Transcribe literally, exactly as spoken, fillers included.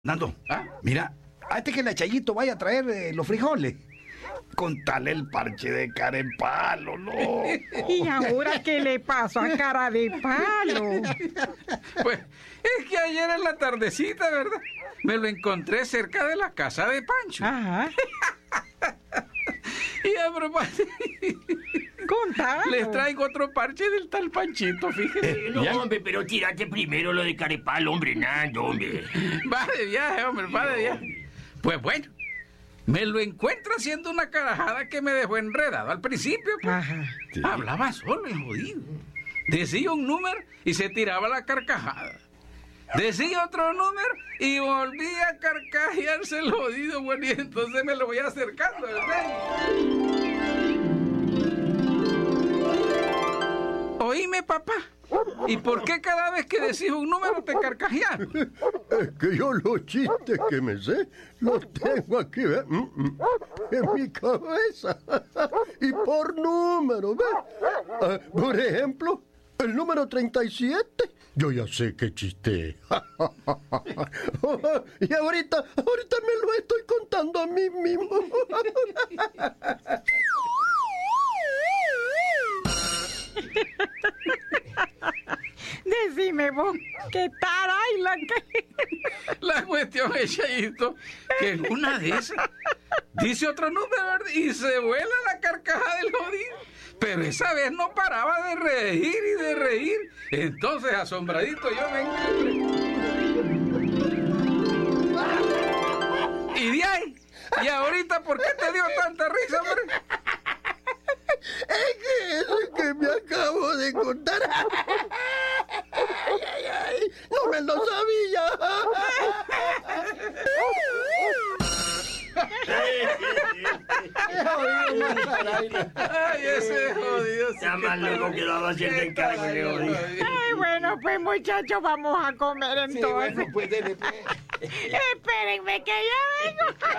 Nando, ¿Ah? mira, antes que la Chayito vaya a traer eh, los frijoles, contale el parche de cara en palo, ¿no? ¿Y ahora qué le pasó a cara de palo? Pues es que ayer en la tardecita, ¿verdad? Me lo encontré cerca de la casa de Pancho. Ajá. Y a propósito, Contalo. les traigo otro parche del tal Panchito, fíjese. No, hombre, pero tírate primero lo de carepal, hombre, Nando, hombre. Va de viaje, hombre, va de viaje. Pues bueno, me lo encuentro haciendo una carajada que me dejó enredado al principio. Pues. Ajá. Sí. Hablaba solo, el jodido. Decía un número y se tiraba la carcajada. Decía otro número y volvía a carcajearse el jodido, bueno, y entonces me lo voy acercando, ¿verdad? Oíme, papá. ¿Y por qué cada vez que decís un número te carcajeas? Es que yo los chistes que me sé los tengo aquí, ¿ves? Mm, mm, en mi cabeza. Y por número, ¿ves? Ah, por ejemplo, el número treinta y siete, yo ya sé qué chiste es. Y ahorita, ahorita me lo estoy contando a mí mismo. Decime vos, ¿qué tal hay la que...? La cuestión es, Chayito, que en una de esas dice otro número, ¿verdad? Y se vuela la carcajada del jodido. Pero esa vez no paraba de reír y de reír. Entonces, asombradito, yo me encontré. Y de ahí, ¿y ahorita por qué te dio tanta risa, hombre? Es que eso que me acabo de contar. Ay, ay, ay, no me lo sabía. Ay, ese jodido. sí Ya que más está- loco quedaba haciendo encargo, Ay, le jodido. Ay, bueno, pues muchachos, vamos a comer entonces. Sí, bueno, pues dele, pues. Espérenme que ya vengo.